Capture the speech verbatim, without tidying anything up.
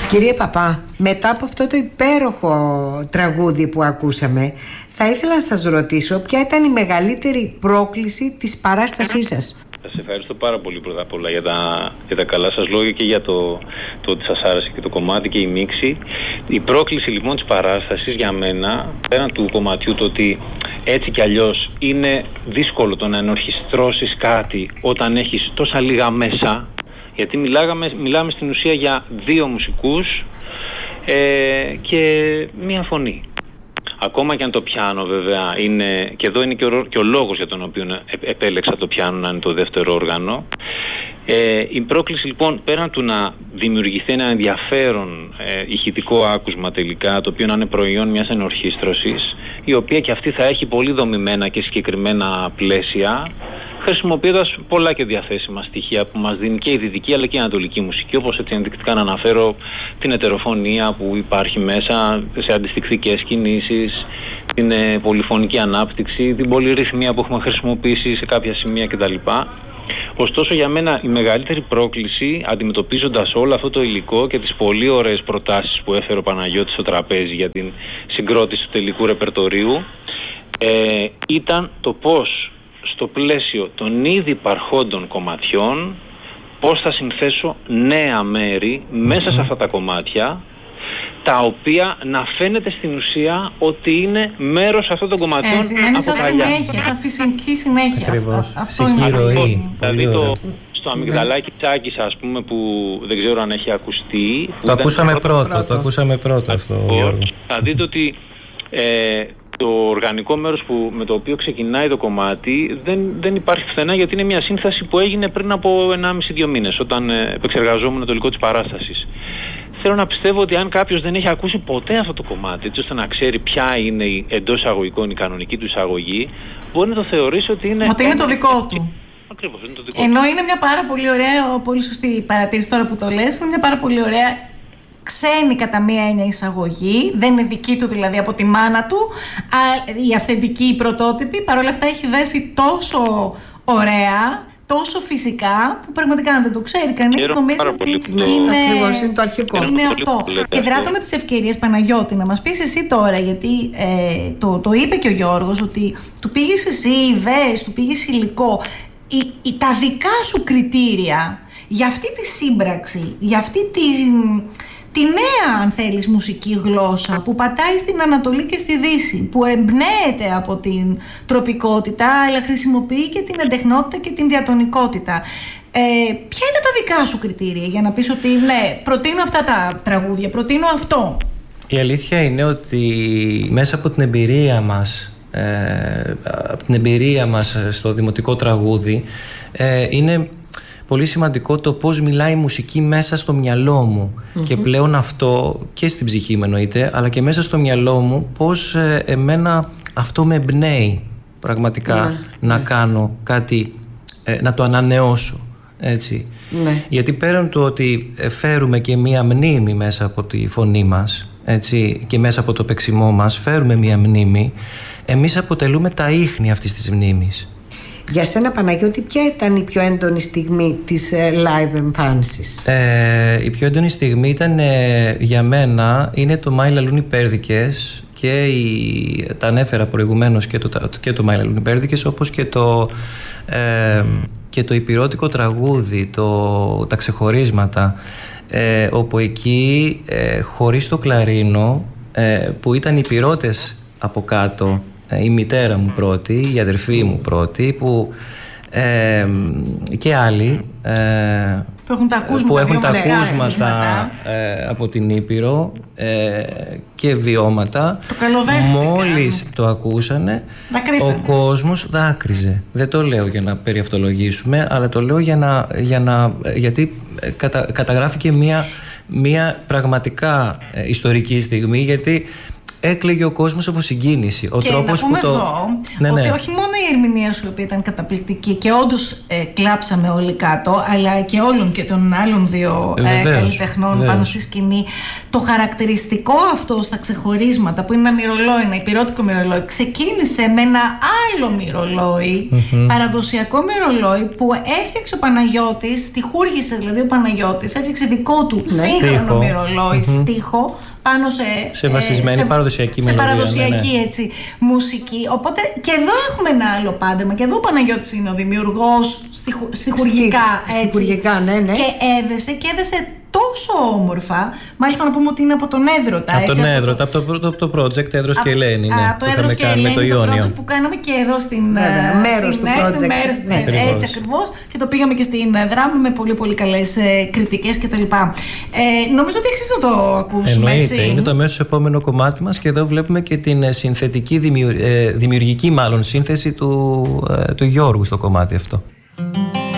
Κύριε Παπά, μετά από αυτό το υπέροχο τραγούδι που ακούσαμε, θα ήθελα να σας ρωτήσω ποια ήταν η μεγαλύτερη πρόκληση της παράστασής σας. Σας ευχαριστώ πάρα πολύ πρώτα απ' όλα για τα, για τα καλά σας λόγια και για το, το ότι σας άρεσε και το κομμάτι και η μίξη. Η πρόκληση λοιπόν της παράστασης για μένα, πέραν του κομματιού, το ότι έτσι κι αλλιώς είναι δύσκολο το να ενορχιστρώσεις κάτι όταν έχεις τόσα λίγα μέσα, γιατί μιλάγαμε, μιλάμε στην ουσία για δύο μουσικούς ε, και μία φωνή. Ακόμα και αν το πιάνο βέβαια είναι, και εδώ είναι και ο, και ο λόγος για τον οποίο επέλεξα το πιάνο να είναι το δεύτερο όργανο, ε, η πρόκληση λοιπόν πέραν του να δημιουργηθεί ένα ενδιαφέρον ε, ηχητικό άκουσμα τελικά, το οποίο να είναι προϊόν μιας ενορχήστρωσης, η οποία και αυτή θα έχει πολύ δομημένα και συγκεκριμένα πλαίσια, χρησιμοποιώντας πολλά και διαθέσιμα στοιχεία που μας δίνει και η δυτική αλλά και η ανατολική μουσική, όπως έτσι ενδεικτικά να αναφέρω την ετεροφωνία που υπάρχει μέσα σε αντιστοιχτικές κινήσεις, την ε, πολυφωνική ανάπτυξη, την πολυρυθμία που έχουμε χρησιμοποιήσει σε κάποια σημεία κτλ. Ωστόσο για μένα η μεγαλύτερη πρόκληση, αντιμετωπίζοντας όλο αυτό το υλικό και τις πολύ ωραίες προτάσεις που έφερε ο Παναγιώτης στο τραπέζι για την συγκρότηση του τελικού ρεπερτορίου, ε, ήταν το πώς στο πλαίσιο των ήδη υπαρχόντων κομματιών πώς θα συνθέσω νέα μέρη μέσα σε αυτά τα κομμάτια, τα οποία να φαίνεται στην ουσία ότι είναι μέρος αυτών των κομματιών. Έτσι, να είναι σαν συνέχεια, σαν φυσική συνέχεια. Ακριβώς. Αυτό είναι ροή. Δηλαδή το, στο αμυγδαλάκι Τσάκης, ας πούμε, που δεν ξέρω αν έχει ακουστεί. Το ακούσαμε πρώτο, πρώτο, το ακούσαμε πρώτο αυτό. Θα δείτε ότι ε, το οργανικό μέρος που, με το οποίο ξεκινάει το κομμάτι δεν, δεν υπάρχει πουθενά, γιατί είναι μια σύνθεση που έγινε πριν από ενάμιση δύο μήνες, όταν ε, επεξεργαζόμουν το υλικό της παράστασης. Θέλω να πιστεύω ότι αν κάποιος δεν έχει ακούσει ποτέ αυτό το κομμάτι, έτσι ώστε να ξέρει ποια είναι η εντός εισαγωγικών η κανονική του εισαγωγή, μπορεί να το θεωρήσει ότι είναι... Ότι είναι το δικό του. Ακριβώς, είναι το δικό Ενώ του. είναι μια πάρα πολύ ωραία, πολύ σωστή παρατήρηση τώρα που το λες, είναι μια πάρα πολύ ωραία ξένη κατά μία έννοια εισαγωγή, δεν είναι δική του δηλαδή από τη μάνα του, η αυθεντική, η πρωτότυπη, παρόλα αυτά έχει δέσει τόσο ωραία, τόσο φυσικά, που πραγματικά αν δεν το ξέρει κανείς νομίζει ότι είναι, είναι το αρχικό. Είναι αυτό. Και δράτω με τις ευκαιρίες, Παναγιώτη, να μας πεις εσύ τώρα, γιατί ε, το, το είπε και ο Γιώργος, ότι του πήγες εσύ ιδέες, του πήγες υλικό, η, η, τα δικά σου κριτήρια για αυτή τη σύμπραξη, για αυτή τη... τη νέα, αν θέλεις, μουσική γλώσσα που πατάει στην Ανατολή και στη Δύση, που εμπνέεται από την τροπικότητα αλλά χρησιμοποιεί και την εντεχνότητα και την διατονικότητα. Ε, ποια είναι τα δικά σου κριτήρια για να πεις ότι ναι, προτείνω αυτά τα τραγούδια, προτείνω αυτό? Η αλήθεια είναι ότι μέσα από την εμπειρία μας, ε, από την εμπειρία μας στο δημοτικό τραγούδι, ε, είναι πολύ σημαντικό το πώς μιλάει η μουσική μέσα στο μυαλό μου. Mm-hmm. Και πλέον αυτό και στην ψυχή μου εννοείται, αλλά και μέσα στο μυαλό μου, πώς ε, εμένα αυτό με εμπνέει πραγματικά yeah. να yeah. κάνω κάτι, ε, να το ανανεώσω, έτσι. Yeah. Γιατί πέραν του ότι φέρουμε και μία μνήμη μέσα από τη φωνή μας, έτσι, και μέσα από το παίξιμό μας φέρουμε μία μνήμη, εμείς αποτελούμε τα ίχνη αυτής της μνήμης. Για σένα, Παναγιώτη, ποια ήταν η πιο έντονη στιγμή της ε, live εμφάνισης? Ε, η πιο έντονη στιγμή ήταν ε, για μένα είναι το Μάι Λαλούν οι Πέρδικες, και η, τα ανέφερα προηγουμένως και το, και το Μάι Λαλούν οι Πέρδικες, όπως και το, ε, και το υπηρώτικο τραγούδι, το, τα ξεχωρίσματα, ε, όπου εκεί ε, χωρίς το κλαρίνο, ε, που ήταν οι πυρώτες από κάτω, η μητέρα μου πρώτη, η αδερφή μου πρώτη, που ε, και άλλοι ε, που έχουν τα ακούσματα, που έχουν τα ακούσματα ε, από την Ήπειρο ε, και βιώματα, το μόλις το ακούσανε, ο κόσμος δάκρυζε. Δεν το λέω για να περιαυτολογήσουμε, αλλά το λέω για να, για να, γιατί κατα, καταγράφηκε μια, μια πραγματικά ε, ιστορική στιγμή, γιατί έκλαιγε ο κόσμος από συγκίνηση. Ο και τρόπος να πούμε που το... εδώ, ναι, ναι. ότι όχι μόνο η η ερμηνεία σου, η οποία ήταν καταπληκτική και όντως ε, κλάψαμε όλοι κάτω, αλλά και όλων και των άλλων δύο ε, καλλιτεχνών βεβαίως. Πάνω στη σκηνή. Το χαρακτηριστικό αυτό στα ξεχωρίσματα, που είναι ένα μυρολόι, ένα υπηρώτικο μυρολόι, ξεκίνησε με ένα άλλο μυρολόι, mm-hmm. παραδοσιακό μυρολόι, που έφτιαξε ο Παναγιώτης, στιχούργησε δηλαδή ο Παναγιώτης, έφτιαξε δικό του ναι. σύγχρονο μυρολόι, mm-hmm. στίχο, πάνω σε, σε βασισμένη ε, σε, παραδοσιακή, σε μελωδία, παραδοσιακή ναι, ναι. Έτσι, μουσική. Οπότε και εδώ έχουμε ένα άλλο πάντρεμα. Και εδώ ο Παναγιώτης είναι ο δημιουργός στιχου, στιχουργικά. Έτσι, στιχουργικά, ναι, ναι. Και έδεσε και έδεσε τόσο όμορφα. Μάλιστα να πούμε ότι είναι από τον Έδρωτα. Από τον έτσι, Έδρωτα, από το, το, το, το project Έδρος και Ελένη. Ναι, από το Έδρος και Ελένη, το, το project που κάναμε και εδώ στην. Μέρος του project. Μέρος, ναι, ναι, έτσι ακριβώς. Και το πήγαμε και στην Δράμη με πολύ πολύ καλές ε, κριτικές κτλ. Ε, νομίζω ότι εξής να το ακούσουμε. Εννοείται, έτσι. είναι το αμέσως επόμενο κομμάτι μας και εδώ βλέπουμε και την συνθετική, δημιουργική μάλλον σύνθεση του, του Γιώργου στο κομμάτι αυτό.